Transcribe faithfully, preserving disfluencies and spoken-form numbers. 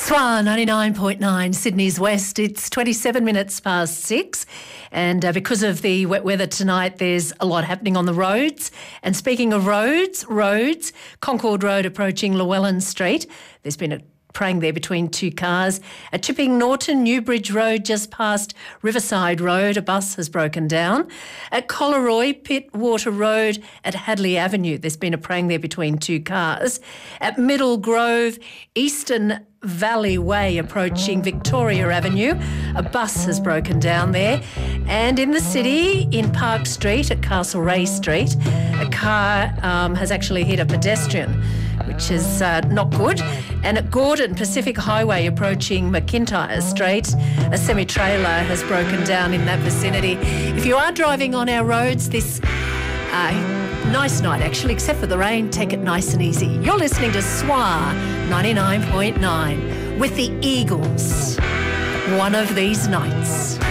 Swan ninety-nine point nine, Sydney's West. It's twenty-seven minutes past six, and uh, because of the wet weather tonight, there's a lot happening on the roads. And speaking of roads, roads, Concord Road approaching Llewellyn Street. There's been a praying there between two cars. At Chipping Norton, Newbridge Road just past Riverside Road, a bus has broken down. At Collaroy, Pittwater Road at Hadley Avenue, there's been a praying there between two cars. At Middle Grove, Eastern Valley Way approaching Victoria Avenue, a bus has broken down there. And in the city, in Park Street at Castlereagh Street, a car um, has actually hit a pedestrian, which is uh, not good. And at Gordon Pacific Highway approaching McIntyre Street, a semi-trailer has broken down in that vicinity. If you are driving on our roads this uh, nice night, actually, except for the rain, take it nice and easy. You're listening to S W A ninety-nine point nine with the Eagles. One of these nights.